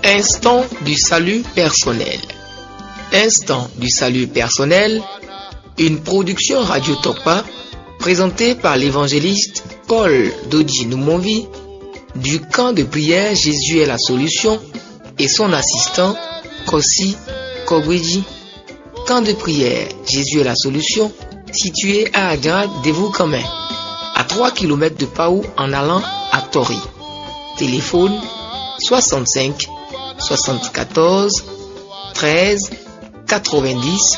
Instant du salut personnel. Instant du salut personnel, une production Radio Tokpa présentée par l'évangéliste Paul Dodji Noumonvi du camp de prière Jésus est la solution et son assistant Kossi Kogweji. Camp de prière Jésus est la solution situé à Agra Devoukamen, à 3 km de Paou en allant à Tori. Téléphone 65 74 13 90